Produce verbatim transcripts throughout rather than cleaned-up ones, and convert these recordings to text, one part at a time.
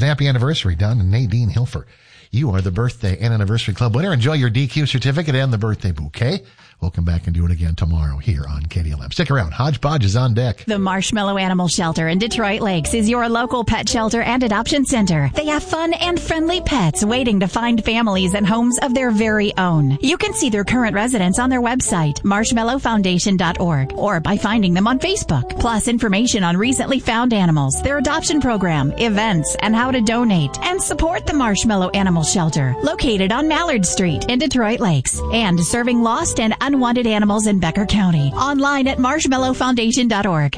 happy anniversary, Don and Nadine Hilfer. You are the birthday and anniversary club winner. Enjoy your D Q certificate and the birthday bouquet. We'll come back and do it again tomorrow here on K D L M. Stick around. Hodgepodge is on deck. The Marshmallow Animal Shelter in Detroit Lakes is your local pet shelter and adoption center. They have fun and friendly pets waiting to find families and homes of their very own. You can see their current residents on their website, marshmallow foundation dot org, or by finding them on Facebook. Plus information on recently found animals, their adoption program, events, and how to donate and support the Marshmallow Animal Shelter, located on Mallard Street in Detroit Lakes, and serving lost and unwanted animals in Becker County. Online at marshmallow foundation dot org.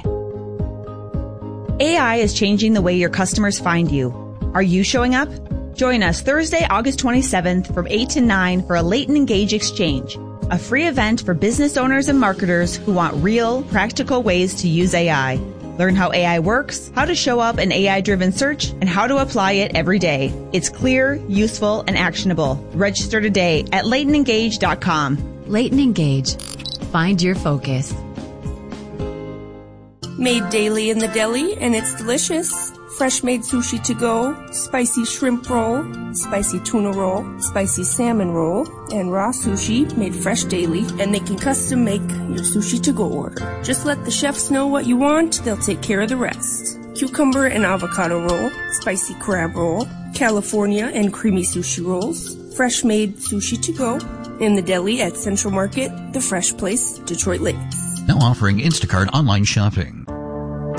A I is changing the way your customers find you. Are you showing up? Join us Thursday, August twenty-seventh from eight to nine for a Leighton Engage Exchange, a free event for business owners and marketers who want real, practical ways to use A I. Learn how A I works, how to show up in A I-driven search, and how to apply it every day. It's clear, useful, and actionable. Register today at leighton engage dot com. Leighton Engage. Find your focus. Made daily in the deli, and it's delicious. Fresh made sushi to go, spicy shrimp roll, spicy tuna roll, spicy salmon roll, and raw sushi made fresh daily, and they can custom make your sushi to go order. Just let the chefs know what you want, they'll take care of the rest. Cucumber and avocado roll, spicy crab roll, California and creamy sushi rolls, fresh made sushi to go, in the deli at Central Market, The Fresh Place, Detroit Lakes. Now offering Instacart online shopping.